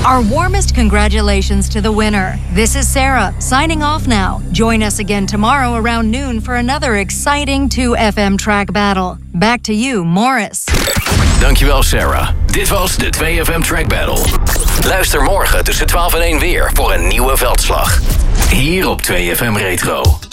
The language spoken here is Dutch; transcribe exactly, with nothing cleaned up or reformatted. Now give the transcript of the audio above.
Our warmest congratulations to the winner. This is Sarah, signing off now. Join us again tomorrow around noon for another exciting two F M track battle. Back to you, Morris. Dankjewel, Sarah. Dit was de twee F M Track Battle. Luister morgen tussen twaalf en één weer voor een nieuwe veldslag. Hier op twee F M Retro.